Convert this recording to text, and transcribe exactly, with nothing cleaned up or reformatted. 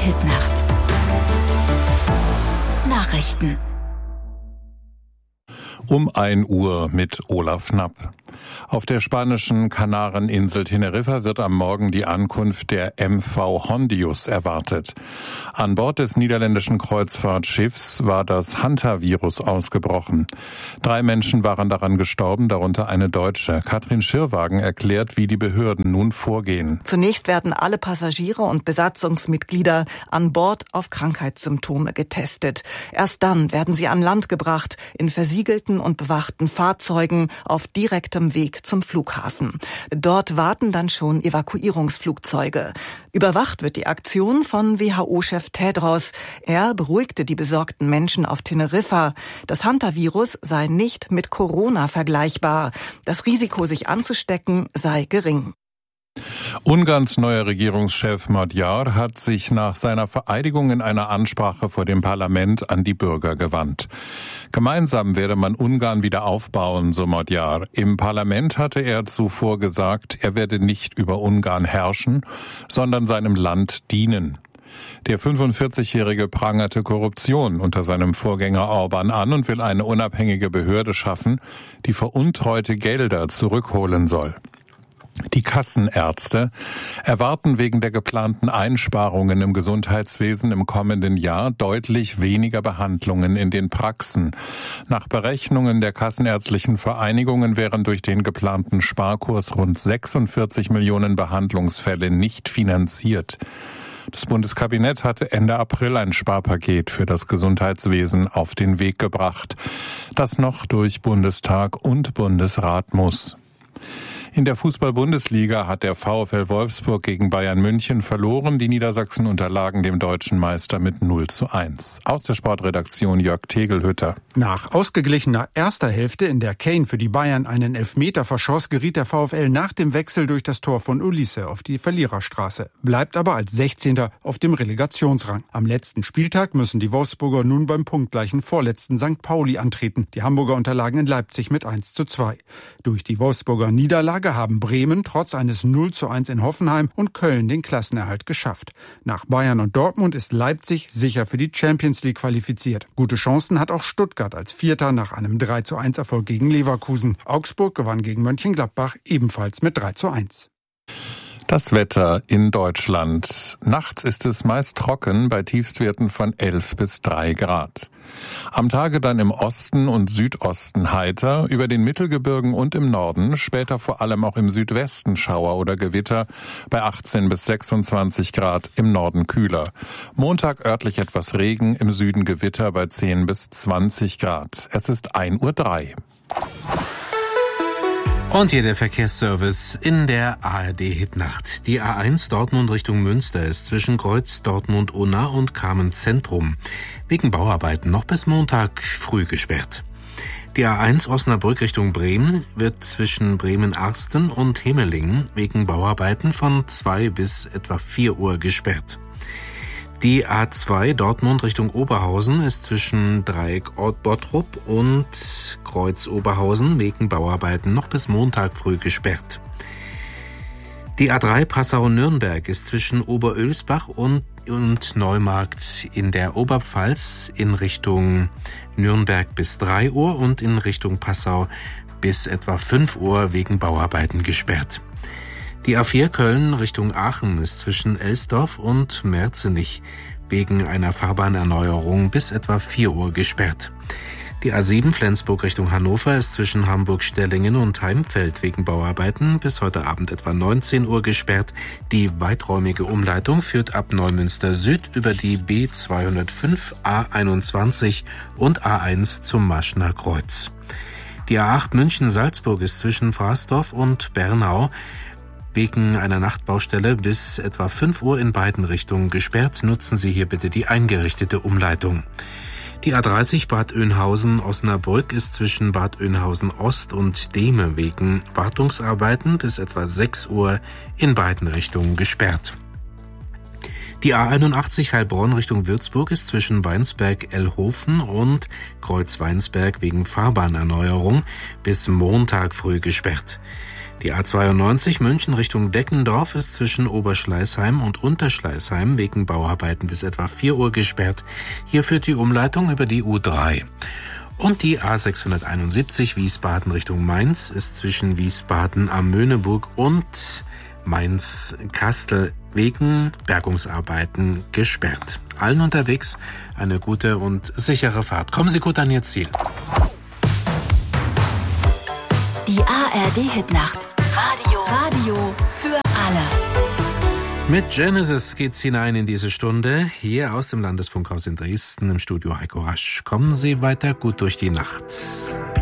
Hitnacht. Nachrichten. Um ein Uhr mit Olaf Knapp. Auf der spanischen Kanareninsel Teneriffa wird am Morgen die Ankunft der M V Hondius erwartet. An Bord des niederländischen Kreuzfahrtschiffs war das Hantavirus ausgebrochen. Drei Menschen waren daran gestorben, darunter eine Deutsche. Katrin Schirwagen erklärt, wie die Behörden nun vorgehen. Zunächst werden alle Passagiere und Besatzungsmitglieder an Bord auf Krankheitssymptome getestet. Erst dann werden sie an Land gebracht, in versiegelten und bewachten Fahrzeugen auf direktem Weg zum Flughafen. Dort warten dann schon Evakuierungsflugzeuge. Überwacht wird die Aktion von W H O-Chef Tedros. Er beruhigte die besorgten Menschen auf Teneriffa. Das Hantavirus sei nicht mit Corona vergleichbar. Das Risiko, sich anzustecken, sei gering. Ungarns neuer Regierungschef Magyar hat sich nach seiner Vereidigung in einer Ansprache vor dem Parlament an die Bürger gewandt. Gemeinsam werde man Ungarn wieder aufbauen, so Magyar. Im Parlament hatte er zuvor gesagt, er werde nicht über Ungarn herrschen, sondern seinem Land dienen. Der fünfundvierzigjährige prangerte Korruption unter seinem Vorgänger Orban an und will eine unabhängige Behörde schaffen, die veruntreute Gelder zurückholen soll. Die Kassenärzte erwarten wegen der geplanten Einsparungen im Gesundheitswesen im kommenden Jahr deutlich weniger Behandlungen in den Praxen. Nach Berechnungen der kassenärztlichen Vereinigungen wären durch den geplanten Sparkurs rund sechsundvierzig Millionen Behandlungsfälle nicht finanziert. Das Bundeskabinett hatte Ende April ein Sparpaket für das Gesundheitswesen auf den Weg gebracht, das noch durch Bundestag und Bundesrat muss. In der Fußball-Bundesliga hat der VfL Wolfsburg gegen Bayern München verloren. Die Niedersachsen unterlagen dem deutschen Meister mit null zu eins. Aus der Sportredaktion Jörg Tegelhütter. Nach ausgeglichener erster Hälfte, in der Kane für die Bayern einen Elfmeter verschoss, geriet der VfL nach dem Wechsel durch das Tor von Ulisse auf die Verliererstraße, bleibt aber als sechzehnter auf dem Relegationsrang. Am letzten Spieltag müssen die Wolfsburger nun beim punktgleichen vorletzten Sankt Pauli antreten. Die Hamburger unterlagen in Leipzig mit eins zu zwei. Durch die Wolfsburger Niederlage haben Bremen trotz eines null zu eins in Hoffenheim und Köln den Klassenerhalt geschafft. Nach Bayern und Dortmund ist Leipzig sicher für die Champions League qualifiziert. Gute Chancen hat auch Stuttgart als Vierter nach einem drei zu eins Erfolg gegen Leverkusen. Augsburg gewann gegen Mönchengladbach ebenfalls mit drei zu eins. Das Wetter in Deutschland. Nachts ist es meist trocken bei Tiefstwerten von elf bis drei Grad. Am Tage dann im Osten und Südosten heiter, über den Mittelgebirgen und im Norden, später vor allem auch im Südwesten Schauer oder Gewitter bei achtzehn bis sechsundzwanzig Grad, im Norden kühler. Montag örtlich etwas Regen, im Süden Gewitter bei zehn bis zwanzig Grad. Es ist ein Uhr drei. Und hier der Verkehrsservice in der A R D-Hitnacht. Die A eins Dortmund Richtung Münster ist zwischen Kreuz Dortmund-Unna und Kamen-Zentrum wegen Bauarbeiten noch bis Montag früh gesperrt. Die A eins Osnabrück Richtung Bremen wird zwischen Bremen-Arsten und Hemelingen wegen Bauarbeiten von zwei bis etwa vier Uhr gesperrt. Die A zwei Dortmund Richtung Oberhausen ist zwischen Dreieck Bottrop und Kreuz Oberhausen wegen Bauarbeiten noch bis Montag früh gesperrt. Die A drei Passau-Nürnberg ist zwischen Oberölsbach und, und Neumarkt in der Oberpfalz in Richtung Nürnberg bis drei Uhr und in Richtung Passau bis etwa fünf Uhr wegen Bauarbeiten gesperrt. Die A vier Köln Richtung Aachen ist zwischen Elsdorf und Merzenich wegen einer Fahrbahnerneuerung bis etwa vier Uhr gesperrt. Die A sieben Flensburg Richtung Hannover ist zwischen Hamburg-Stellingen und Heimfeld wegen Bauarbeiten bis heute Abend etwa neunzehn Uhr gesperrt. Die weiträumige Umleitung führt ab Neumünster Süd über die B zweihundertfünf, A einundzwanzig und A eins zum Maschner Kreuz. Die A acht München-Salzburg ist zwischen Fraßdorf und Bernau wegen einer Nachtbaustelle bis etwa fünf Uhr in beiden Richtungen gesperrt. Nutzen Sie hier bitte die eingerichtete Umleitung. Die A dreißig Bad Oeynhausen-Osnabrück ist zwischen Bad Oeynhausen-Ost und Dehme wegen Wartungsarbeiten bis etwa sechs Uhr in beiden Richtungen gesperrt. Die A einundachtzig Heilbronn Richtung Würzburg ist zwischen Weinsberg-Ellhofen und Kreuz Weinsberg wegen Fahrbahnerneuerung bis Montag früh gesperrt. Die A zweiundneunzig München Richtung Deckendorf ist zwischen Oberschleißheim und Unterschleißheim wegen Bauarbeiten bis etwa vier Uhr gesperrt. Hier führt die Umleitung über die U drei. Und die A sechshunderteinundsiebzig Wiesbaden Richtung Mainz ist zwischen Wiesbaden am Möhneburg und Mainz-Kastel wegen Bergungsarbeiten gesperrt. Allen unterwegs eine gute und sichere Fahrt. Kommen Sie gut an Ihr Ziel. Die A R D-Hitnacht. Radio. Radio für alle. Mit Genesis geht's hinein in diese Stunde. Hier aus dem Landesfunkhaus in Dresden im Studio Heiko Rasch. Kommen Sie weiter gut durch die Nacht.